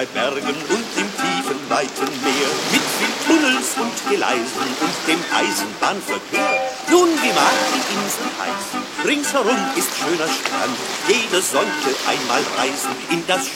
bei Bergen und im tiefen, weiten Meer, mit viel Tunnels und Gleisen und dem Eisenbahnverkehr. Nun, wie mag die Insel heißen? Ringsherum ist schöner Strand, jeder sollte einmal reisen in das